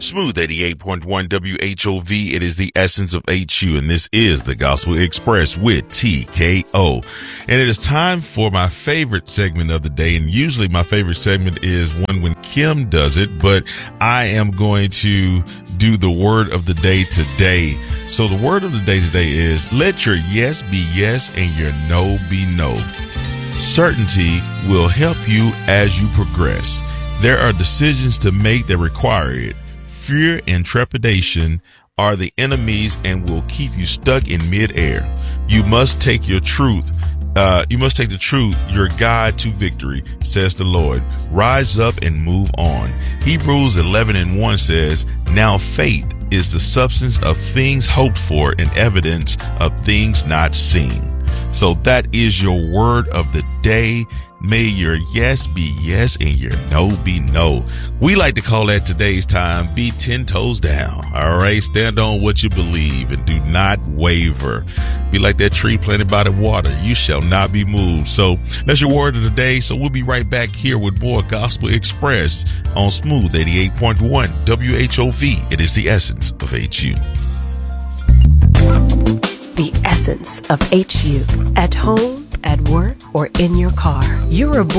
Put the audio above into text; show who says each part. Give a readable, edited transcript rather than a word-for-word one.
Speaker 1: Smooth 88.1 WHOV. It is the essence of HU, and this is the Gospel Express with TKO. And it is time for my favorite segment of the day. And usually my favorite segment is one when Kim does it, but I am going to do the word of the day today. So the word of the day today is let your yes be yes and your no be no. Certainty will help you as you progress. There are decisions to make that require it. Fear and trepidation are the enemies and will keep you stuck in midair. You must take your truth. You must take the truth, your guide to victory, says the Lord. Rise up and move on. Hebrews 11:1 says, now faith is the substance of things hoped for and evidence of things not seen. So that is your word of the day. May your yes be yes and your no be no. We like to call that today's time, be 10 toes down. All right. Stand on what you believe and do not waver. Be like that tree planted by the water. You shall not be moved. So that's your word of the day. So we'll be right back here with more Gospel Express on Smooth 88.1 WHOV. It is the essence of HU.
Speaker 2: The essence of HU. At home, at work, or in your car. You're aboard